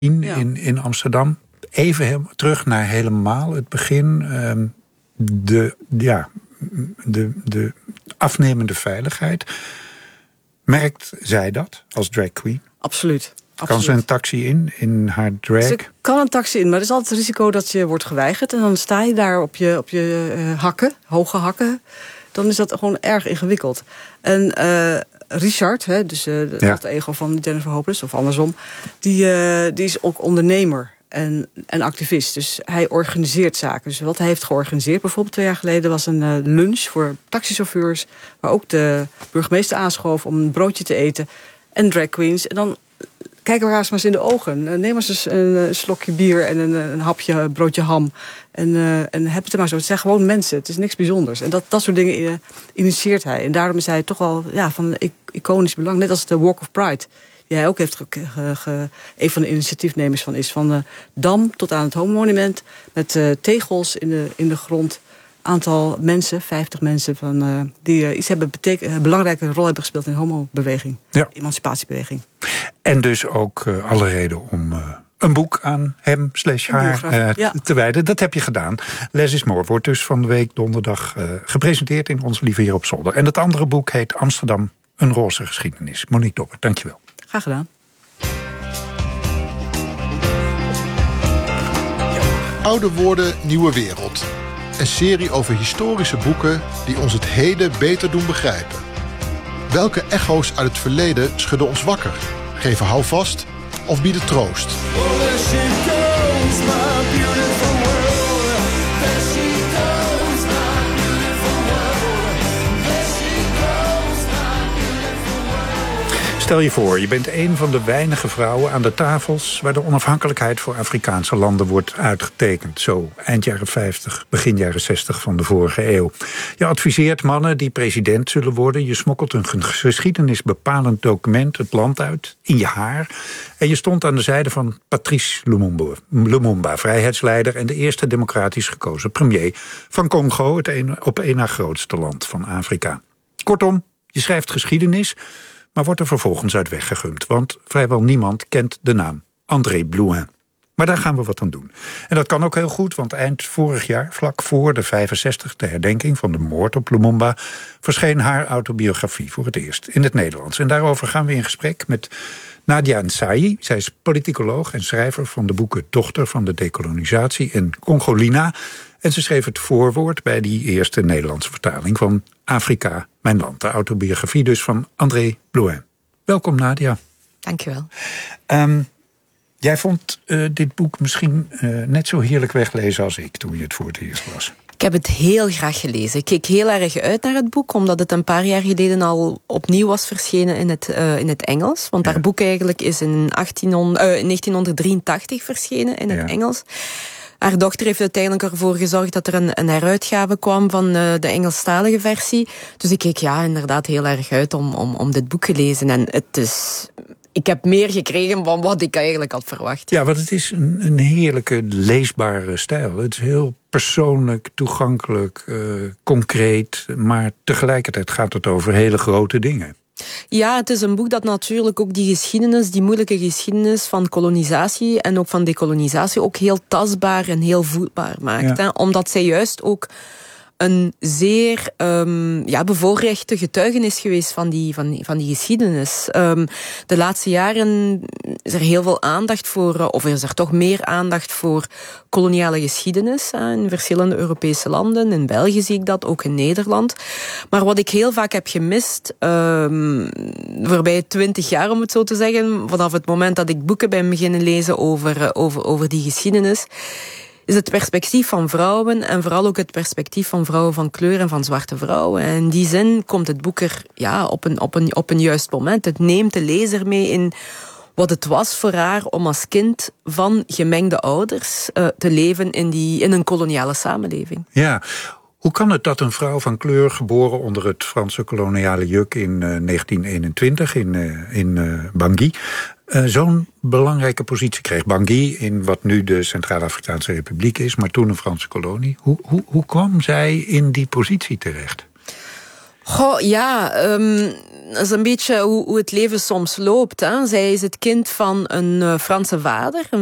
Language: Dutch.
in Amsterdam. Even terug naar helemaal het begin. De afnemende veiligheid. Merkt zij dat als drag queen? Absoluut. Kan ze een taxi in haar drag? Ze kan een taxi in, maar er is altijd het risico dat je wordt geweigerd. En dan sta je daar op je hakken, hoge hakken. Dan is dat gewoon erg ingewikkeld. En Richard, dus het ego van Jennifer Hopeless, of andersom, die is ook ondernemer en activist. Dus hij organiseert zaken. Dus wat hij heeft georganiseerd, bijvoorbeeld 2 jaar geleden, was een lunch voor taxichauffeurs, waar ook de burgemeester aanschoof om een broodje te eten en drag queens. En dan kijken we haar eens maar eens in de ogen. Neem maar eens een slokje bier en een hapje broodje ham. En heb het er maar zo. Het zijn gewoon mensen. Het is niks bijzonders. En dat soort dingen initieert hij. En daarom is hij toch wel van iconisch belang. Net als de Walk of Pride. Die hij ook heeft een van de initiatiefnemers van is. Van de Dam tot aan het Homo-monument. Met tegels in de grond. Aantal mensen, 50 mensen, die iets een belangrijke rol hebben gespeeld in de homo-beweging. Ja. Emancipatiebeweging. En dus ook alle reden om een boek aan hem /haar te wijden. Dat heb je gedaan. Less is More wordt dus van de week donderdag gepresenteerd in Onze Lieve Heer op Zolder. En het andere boek heet Amsterdam, een roze geschiedenis. Monique Dobbert, dankjewel. Graag gedaan. Oude woorden, nieuwe wereld. Een serie over historische boeken die ons het heden beter doen begrijpen. Welke echo's uit het verleden schudden ons wakker, geven houvast of bieden troost? Stel je voor, je bent een van de weinige vrouwen aan de tafels waar de onafhankelijkheid voor Afrikaanse landen wordt uitgetekend. Zo eind jaren 50, begin jaren 60 van de vorige eeuw. Je adviseert mannen die president zullen worden. Je smokkelt een geschiedenisbepalend document het land uit, in je haar. En je stond aan de zijde van Patrice Lumumba, vrijheidsleider en de eerste democratisch gekozen premier van Congo, het op één na grootste land van Afrika. Kortom, je schrijft geschiedenis, maar wordt er vervolgens uit weggegumd. Want vrijwel niemand kent de naam André Blouin. Maar daar gaan we wat aan doen. En dat kan ook heel goed, want eind vorig jaar, vlak voor de 65e herdenking van de moord op Lumumba, verscheen haar autobiografie voor het eerst in het Nederlands. En daarover gaan we in gesprek met Nadia Nsayi. Zij is politicoloog en schrijver van de boeken Dochter van de Dekolonisatie en Congolina. En ze schreef het voorwoord bij die eerste Nederlandse vertaling van Afrika, mijn land. De autobiografie dus van André Blouin. Welkom, Nadia. Dankjewel. Jij vond dit boek misschien net zo heerlijk weglezen als ik toen je het voor het eerst las. Ik heb het heel graag gelezen. Ik keek heel erg uit naar het boek, omdat het een paar jaar geleden al opnieuw was verschenen in het Engels. Want haar boek eigenlijk is in 1983 verschenen in het Engels. Haar dochter heeft uiteindelijk ervoor gezorgd dat er een heruitgave kwam van de Engelstalige versie. Dus ik keek inderdaad heel erg uit om dit boek te lezen. En ik heb meer gekregen van wat ik eigenlijk had verwacht. Ja, want het is een heerlijke, leesbare stijl. Het is heel persoonlijk, toegankelijk, concreet, maar tegelijkertijd gaat het over hele grote dingen. Ja, het is een boek dat natuurlijk ook die moeilijke geschiedenis van kolonisatie en ook van dekolonisatie ook heel tastbaar en heel voelbaar maakt. Ja. Hè? Omdat zij juist ook een zeer bevoorrechte getuigenis geweest van die geschiedenis. De laatste jaren is er heel veel aandacht voor, of is er toch meer aandacht voor koloniale geschiedenis in verschillende Europese landen. In België zie ik dat, ook in Nederland. Maar wat ik heel vaak heb gemist, voorbij 20 jaar om het zo te zeggen, vanaf het moment dat ik boeken ben beginnen lezen over die geschiedenis, is het perspectief van vrouwen en vooral ook het perspectief van vrouwen van kleur en van zwarte vrouwen. En in die zin komt het boek er op een juist moment. Het neemt de lezer mee in wat het was voor haar om als kind van gemengde ouders te leven in een koloniale samenleving. Ja. Hoe kan het dat een vrouw van kleur, geboren onder het Franse koloniale juk in 1921 in Bangui, zo'n belangrijke positie kreeg? Bangui in wat nu de Centraal-Afrikaanse Republiek is, maar toen een Franse kolonie. Hoe kwam zij in die positie terecht? Dat is een beetje hoe het leven soms loopt. Hè. Zij is het kind van een Franse vader,